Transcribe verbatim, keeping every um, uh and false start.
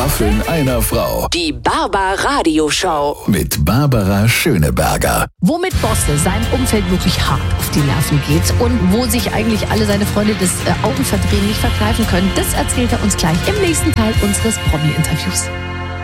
Staffeln einer Frau. Die Barbar-Radio-Show. Mit Barbara Schöneberger. Womit Bosse seinem Umfeld wirklich hart auf die Nerven geht und wo sich eigentlich alle seine Freunde das äh, Augenverdrehen nicht verkneifen können, das erzählt er uns gleich im nächsten Teil unseres Promi-Interviews.